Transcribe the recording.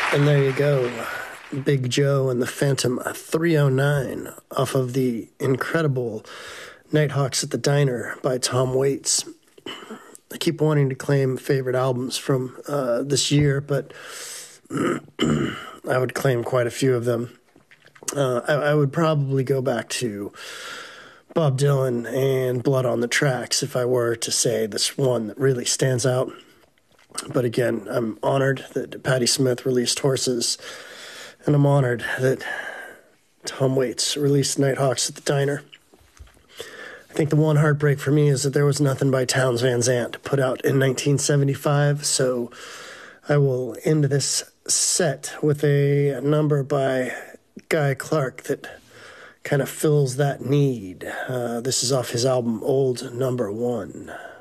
And there you go. Big Joe and the Phantom 309 off of the incredible Nighthawks at the Diner by Tom Waits. I keep wanting to claim favorite albums from this year, but I would claim quite a few of them. I would probably go back to Bob Dylan and Blood on the Tracks if I were to say this one that really stands out. But again, I'm honored that Patti Smith released Horses, and I'm honored that Tom Waits released Nighthawks at the Diner. I think the one heartbreak for me is that there was nothing by Townes Van Zandt put out in 1975, so I will end this set with a number by Guy Clark that kind of fills that need. This is off his album Old Number One.